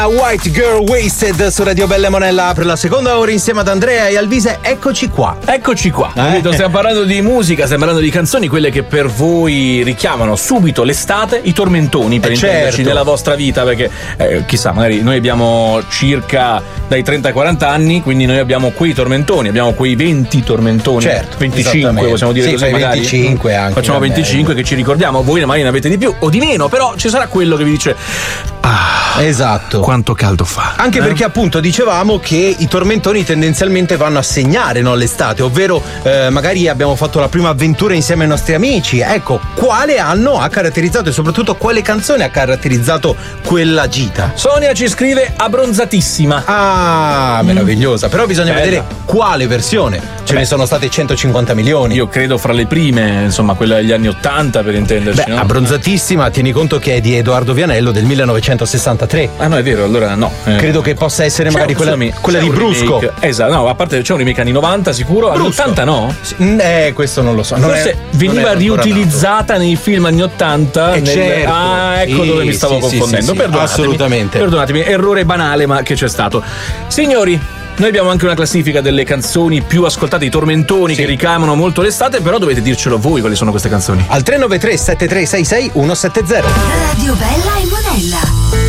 White Girl Wasted su Radio Bella Monella apre la seconda ora insieme ad Andrea e Alvise. Eccoci qua. Stiamo parlando di musica, stiamo parlando di canzoni, quelle che per voi richiamano subito l'estate, i tormentoni per intenderci, certo, nella vostra vita, perché chissà, magari noi abbiamo circa dai 30 ai 40 anni, quindi noi abbiamo quei tormentoni, abbiamo quei 20 tormentoni, certo, 25 possiamo dire, sì, così magari 25 anche, facciamo 25 che ci ricordiamo, voi magari ne avete di più o di meno, però ci sarà quello che vi dice esatto, quanto caldo fa. Anche perché appunto dicevamo che i tormentoni tendenzialmente vanno a segnare, no, l'estate, ovvero magari abbiamo fatto la prima avventura insieme ai nostri amici. Ecco, quale anno ha caratterizzato e soprattutto quale canzone ha caratterizzato quella gita? Sonia ci scrive abbronzatissima. Ah, meravigliosa, però bisogna Bella. vedere quale versione. Ce ne sono state 150 milioni. Io credo fra le prime, insomma, quella degli anni 80 per intenderci. Beh, no? abbronzatissima, tieni conto che è di Edoardo Vianello del 1963. Ah no, è vero, allora no. Credo che possa essere C'è magari quella di un Brusco. remake. Esatto, no, a parte c'è un remake anni 90 sicuro, anni Brusco. 80 no? Questo non lo so. Forse veniva riutilizzata nei film anni 80. Certo. Ah, ecco Sì, dove mi stavo confondendo. sì, Perdonatemi, assolutamente. Perdonatemi, errore banale ma che c'è stato. Signori, noi abbiamo anche una classifica delle canzoni più ascoltate, i tormentoni che ricamano molto l'estate, però dovete dircelo voi quali sono queste canzoni. Al 393 7366 170. Radio Bella e Monella.